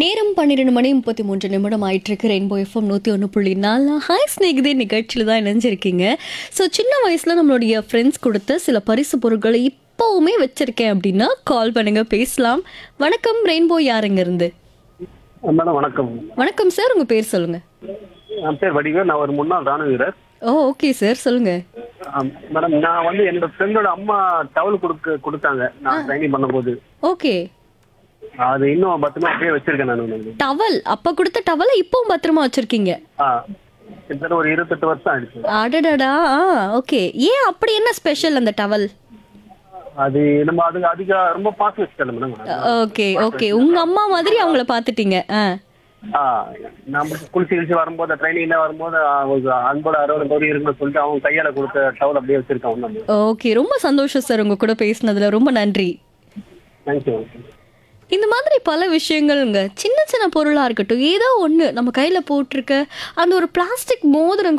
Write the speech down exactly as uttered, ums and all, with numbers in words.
நேரம் பன்னிரெண்டு மணி முப்பத்தி மூன்று நிமிடம் ஆயிட்டிருக்கு. ரெயின்போ எஃப்எம் நூற்றி ஒன்று புள்ளி நாலு ஹாய் ஸ்நேகிதே நிகழ்ச்சியில் தான் இணைஞ்சிருக்கீங்க. ஸோ சின்ன வயசில் நம்மளுடைய ஃப்ரெண்ட்ஸ் கொடுத்த சில பரிசு பொருட்களை இப்போவுமே வச்சிருக்கேன் அப்படின்னா கால் பண்ணுங்க, பேசலாம். வணக்கம், ரெயின்போ யாருங்க இருந்து? மேடம் வணக்கம். வணக்கம் சார், உங்கள் பேர் சொல்லுங்க. என் பேர் வடிவேல். நான் ஒரு முன்னாள் ராணுவ வீரர். ஓ ஓகே சார், சொல்லுங்க. ஆம், மேடம் நான் வந்து என்னோட ஃப்ரெண்டோட அம்மா டவல் கொடுக்க கொடுத்தாங்க நான் ட்ரைனிங் பண்ணும்போது. ஓகே, அது இன்னும் பத்திரமா அப்படியே வச்சிருக்கேன் நான். டவல் அப்போ கொடுத்த டவலை இப்போவும் பத்திரமா வச்சிருக்கீங்க? ஆ கிட்டத்தட்ட ஒரு இருபத்தெட்டு வருஷம் ஆயிடுச்சு. அடடடா, ஓகே. ஏன் அப்படி என்ன ஸ்பெஷல் அந்த டவல்? அது நம்ம அது அதிக ரொம்ப பாசம் வச்சுட்டேன் மேடம். ஓகே ஓகே, உங்க அம்மா மாதிரி அவங்கள பார்த்துட்டீங்க. ஆ ஆ நம்ம குளிச்சு கிழிச்சு வரும்போது ட்ரைனிங்ல வரும்போது ஆ, ஒரு அன்போட அறுபது கோடி இருக்குன்னு சொல்லிட்டு அவங்க கையால கொடுத்த டவல் அப்படியே வச்சிருக்கேன் ஒன்று. ஓகே, ரொம்ப சந்தோஷம் சார் உங்க கூட பேசினதுல. ரொம்ப நன்றி. தேங்க்யூ. இந்த மாதிரி பல விஷயங்கள்ங்க, சின்ன சின்ன பொருளாக இருக்கட்டும், ஏதோ ஒன்று நம்ம கையில் போட்டிருக்க அந்த ஒரு பிளாஸ்டிக் மோதிரம்